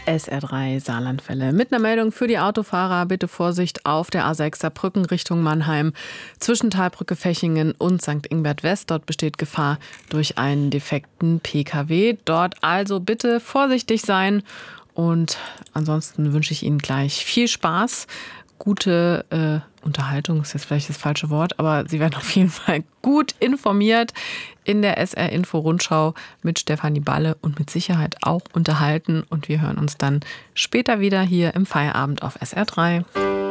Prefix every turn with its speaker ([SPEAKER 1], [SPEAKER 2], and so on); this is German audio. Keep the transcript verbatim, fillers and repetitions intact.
[SPEAKER 1] S R drei Saarlandwelle mit einer Meldung für die Autofahrer. Bitte Vorsicht auf der A sechs Saarbrücken Richtung Mannheim zwischen Talbrücke Fechingen und Sankt Ingbert West. Dort besteht Gefahr durch einen defekten P K W. Dort also bitte vorsichtig sein. Und ansonsten wünsche ich Ihnen gleich viel Spaß. Gute äh, Unterhaltung ist jetzt vielleicht das falsche Wort, aber Sie werden auf jeden Fall gut informiert in der S R-Info-Rundschau mit Stefanie Balle und mit Sicherheit auch unterhalten. Und wir hören uns dann später wieder hier im Feierabend auf S R drei.